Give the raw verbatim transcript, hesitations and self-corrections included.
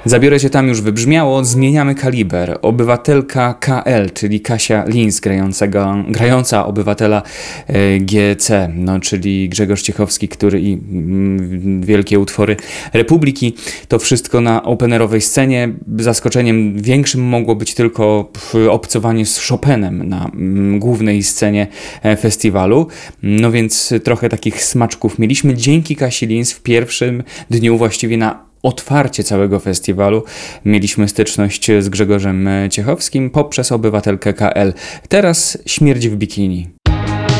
Zabiorę cię tam już wybrzmiało, zmieniamy kaliber. Obywatelka K L, czyli Kasia Linz, grającego, grająca obywatela e, G C, no, czyli Grzegorz Ciechowski, który i mm, wielkie utwory Republiki. To wszystko na openerowej scenie. Zaskoczeniem większym mogło być tylko pf, obcowanie z Chopinem na mm, głównej scenie e, festiwalu. No więc trochę takich smaczków mieliśmy dzięki Kasi Linz w pierwszym dniu, właściwie na otwarcie całego festiwalu mieliśmy styczność z Grzegorzem Ciechowskim poprzez obywatelkę K L. Teraz śmierć w bikini.